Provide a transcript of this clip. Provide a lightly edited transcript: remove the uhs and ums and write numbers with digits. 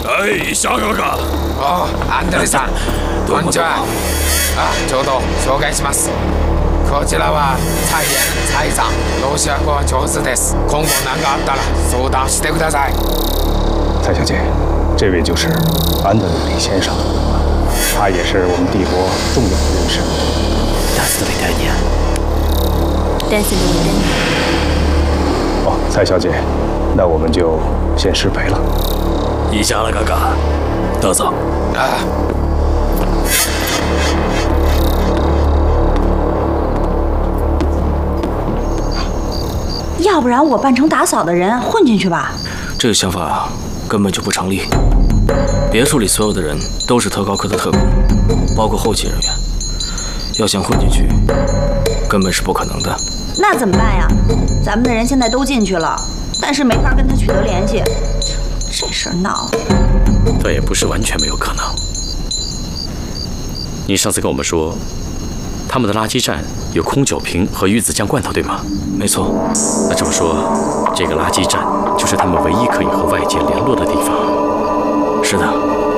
哎，夏哥哥。 安德烈さん、こんにちは。ちょうど紹介します。こちらは蔡妍、蔡さん、ロシア語は上手です。今後何かあったら相談してください。 蔡小姐，这位就是安德鲁李先生，他也是我们帝国重要的人士。哦，蔡小姐，那我们就先失陪了。 伊夏拉哥哥，どうぞ。 要不然我扮成打扫的人混进去吧？ 这个想法根本就不成立。别墅里所有的人都是特高科的特工，包括后勤人员。要想混进去，根本是不可能的。 那怎么办呀？咱们的人现在都进去了，但是没法跟他取得联系，这事儿闹的。 但也不是完全没有可能。你上次跟我们说，他们的垃圾站有空酒瓶和鱼子酱罐头，对吗？ 没错。 那这么说，这个垃圾站就是他们唯一可以和外界联络的地方。 是的。